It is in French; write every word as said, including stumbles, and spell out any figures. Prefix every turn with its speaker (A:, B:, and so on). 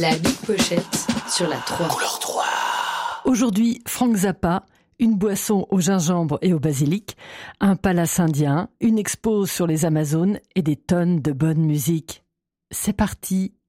A: La Big Pochette sur la trois.
B: Couleur trois.
C: Aujourd'hui, Frank Zappa, une boisson au gingembre et au basilic, un palace indien, une expo sur les Amazones et des tonnes de bonne musique. C'est parti.